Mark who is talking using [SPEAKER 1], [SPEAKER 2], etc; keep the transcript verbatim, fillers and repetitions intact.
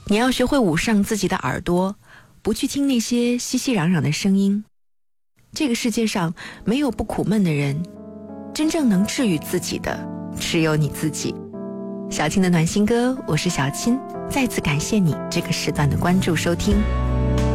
[SPEAKER 1] 你要学会捂上自己的耳朵，不去听那些熙熙攘攘的声音。这个世界上没有不苦闷的人，真正能治愈自己的只有你自己。小青的暖心歌，我是小青，再次感谢你这个时段的关注收听。